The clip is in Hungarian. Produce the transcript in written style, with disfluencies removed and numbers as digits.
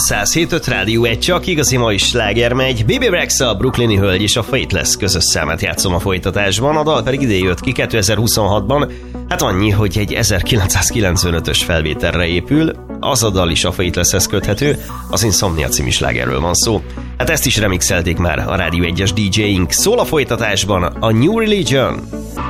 107.5 Rádió 1, csak igazi mai sláger megy. Bibi Rexha, a brooklyni hölgy és a Faithless közös számát játszom a folytatásban, a dal pedig idén jött ki 2026-ban. Hát annyi, hogy egy 1995-ös felvételre épül, az a dal is a Faithlesshez köthető, az Insomnia című slágerről van szó. Hát ezt is remixelték már a Rádió 1-es DJ-ink. Szól a folytatásban a New Religion.